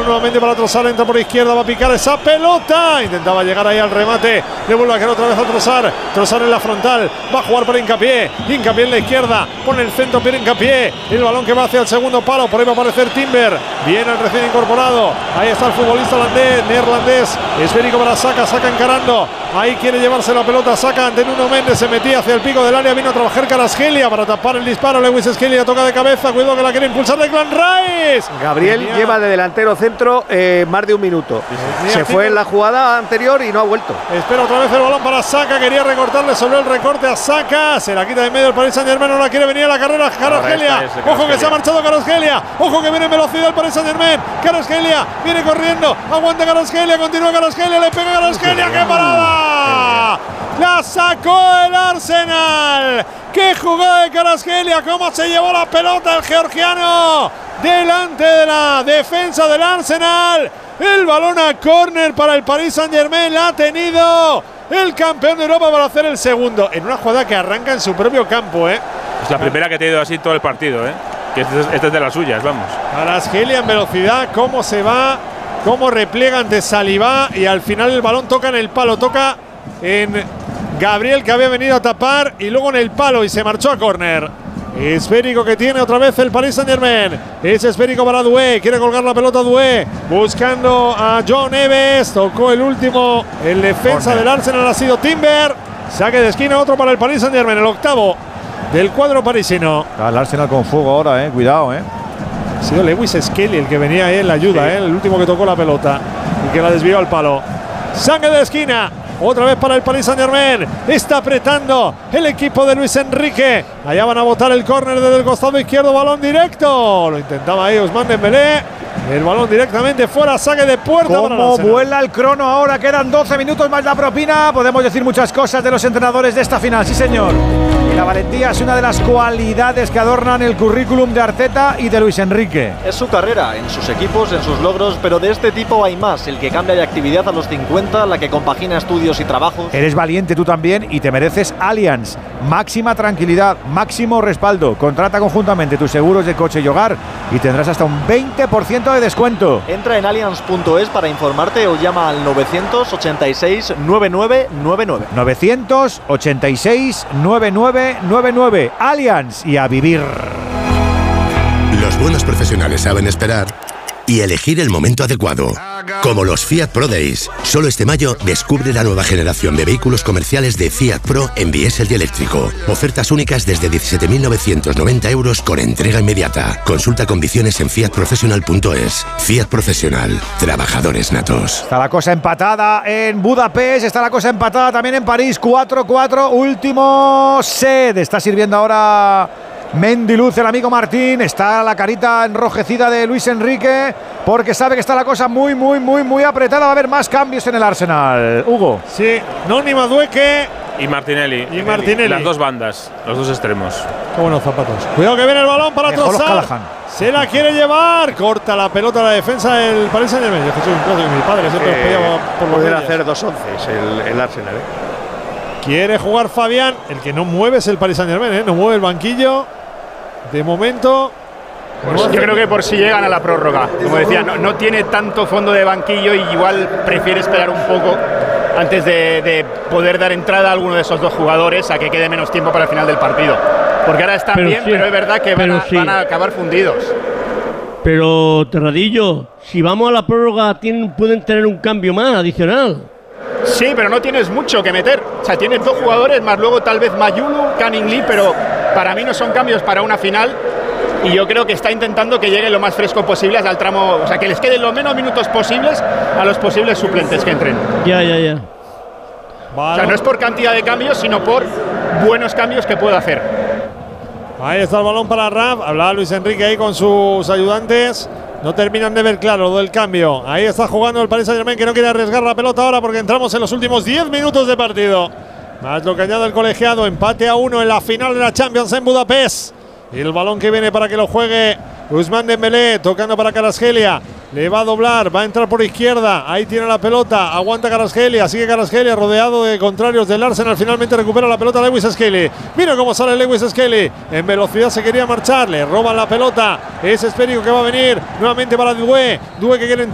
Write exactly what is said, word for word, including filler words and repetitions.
balón nuevamente para Trossard, entra por izquierda, va a picar esa pelota. Intentaba llegar ahí al remate. Le vuelve a quedar otra vez a Trossard. Trossard en la frontal. Va a jugar para Hincapié. Hincapié en la izquierda. Pone el centro, Pierre Hincapié. El balón que va hacia el segundo palo. Por ahí va a aparecer Timber. Viene el recién incorporado. Ahí está el futbolista holandés, neerlandés. Esférico para Saka. Saka encarando. Ahí quiere llevarse la pelota. Saka ante Nuno Méndez. Se metía hacia el pico del área. Vino a trabajar Kvaratskhelia para tapar el disparo. Lewis Skelly toca de cabeza. Cuidado que la quiere impulsar Declan Rice. Gabriel Venía. lleva de delantero centro eh, más de un minuto. Sí, Se fue en la jugada anterior y no ha vuelto. Espera otra vez el balón para Saka. Quería recortarle sobre el recorte a Saka. Se la quita de medio el Paris Saint-Germain. No la quiere venir a la carrera Kvaratskhelia. Ojo que se ha marchado Kvaratskhelia. Ojo que viene en velocidad el Paris Saint-Germain. Kvaratskhelia viene corriendo. Aguanta Kvaratskhelia. Continúa Kvaratskhelia. Le pega Kvaratskhelia. ¡Qué parada! La sacó el Arsenal. ¡Qué jugada de Kvaratskhelia! ¡Cómo se llevó la pelota el georgiano! Delante de la defensa del Arsenal. El balón a córner para el Paris Saint-Germain. La ha tenido el campeón de Europa para hacer el segundo. En una jugada que arranca en su propio campo, ¿eh? Es la primera que ha tenido así todo el partido, ¿eh? Que esta es, este es de las suyas, vamos. Kvaratskhelia en velocidad. Cómo se va. Cómo repliega ante Saliba. Y al final el balón toca en el palo. Toca en Gabriel, que había venido a tapar, y luego en el palo y se marchó a córner. Esférico que tiene otra vez el Paris Saint-Germain. Es esférico para Doué. Quiere colgar la pelota Doué. Buscando a João Neves. Tocó el último. El defensa corner del Arsenal ha sido Timber. Saque de esquina otro para el Paris Saint-Germain. El octavo del cuadro parisino. El Arsenal con fuego ahora, eh. Cuidado, eh. Ha sido Lewis Skelly el que venía ahí en la ayuda, sí. eh. El último que tocó la pelota y que la desvió al palo. Saque de esquina. Otra vez para el Paris Saint-Germain. Está apretando el equipo de Luis Enrique. Allá van a botar el córner desde el costado izquierdo. Balón directo. Lo intentaba ahí Ousmane Dembélé. El balón directamente fuera. Saque de puerta. Como vuela el crono ahora. Quedan doce minutos más la propina. Podemos decir muchas cosas de los entrenadores de esta final. Sí, señor. Y la valentía es una de las cualidades que adornan el currículum de Arteta y de Luis Enrique. Es su carrera, en sus equipos, en sus logros, pero de este tipo hay más. El que cambia de actividad a los cincuenta, la que compagina estudios y trabajos. Eres valiente tú también y te mereces Allianz. Máxima tranquilidad, máximo respaldo. Contrata conjuntamente tus seguros de coche y hogar y tendrás hasta un veinte por ciento de descuento. Entra en allianz punto es para informarte o llama al novecientos ochenta y seis noventa y nueve noventa y nueve. novecientos ochenta y seis noventa y nueve noventa y nueve. Allianz, y a vivir. Los buenos profesionales saben esperar y elegir el momento adecuado. Como los Fiat Pro Days. Solo este mayo descubre la nueva generación de vehículos comerciales de Fiat Pro en diésel y eléctrico. Ofertas únicas desde diecisiete mil novecientos noventa euros con entrega inmediata. Consulta condiciones en fiat professional punto es. Fiat Profesional. Trabajadores natos. Está la cosa empatada en Budapest. Está la cosa empatada también en París. cuatro cuatro. Último set. Está sirviendo ahora Mendiluz, el amigo Martín. Está la carita enrojecida de Luis Enrique porque sabe que está la cosa muy, muy, muy, muy apretada. Va a haber más cambios en el Arsenal. Hugo. Sí, Noni Madueke y Martinelli. Y Martinelli. Las dos bandas, los dos extremos. Qué buenos zapatos. Cuidado que viene el balón para Trossard. Se la quiere llevar. Corta la pelota a la defensa del Paris Saint-Germain. Yo que soy un trozo de mi padre. Siempre los pillaba por los Pueden hacer dos onces el, el Arsenal, ¿eh? Quiere jugar Fabián. El que no mueve es el Paris Saint-Germain, ¿eh? No mueve el banquillo. De momento. Pues yo creo que por si llegan a la prórroga. Como decía, no, no tiene tanto fondo de banquillo y igual prefiere esperar un poco antes de, de poder dar entrada a alguno de esos dos jugadores a que quede menos tiempo para el final del partido. Porque ahora están pero bien, sí, pero es verdad que van a, sí. van a acabar fundidos. Pero, Terradillo, si vamos a la prórroga, tienen, pueden tener un cambio más adicional. Sí, pero no tienes mucho que meter. O sea, tienes dos jugadores, más luego tal vez Mayulu, Canning Lee, pero para mí no son cambios para una final. Y yo creo que está intentando que llegue lo más fresco posible al tramo, o sea, que les queden los menos minutos posibles a los posibles suplentes que entren. Ya, ya, ya. Vale. O sea, no es por cantidad de cambios, sino por buenos cambios que pueda hacer. Ahí está el balón para Raf. Hablaba Luis Enrique ahí con sus ayudantes. No terminan de ver claro lo del cambio. Ahí está jugando el Paris Saint-Germain, que no quiere arriesgar la pelota ahora porque entramos en los últimos diez minutos de partido. Más lo que añade el colegiado. Empate a uno en la final de la Champions en Budapest. Y el balón que viene para que lo juegue Ousmane Dembélé, tocando para Kvaratskhelia. Le va a doblar, va a entrar por izquierda. Ahí tiene la pelota, aguanta Kvaratskhelia. Sigue Kvaratskhelia rodeado de contrarios del Arsenal. Finalmente recupera la pelota Lewis Skelly. Mira cómo sale Lewis Skelly. En velocidad se quería marchar, le roban la pelota. Es esférico que va a venir nuevamente para Doué. Doué que quiere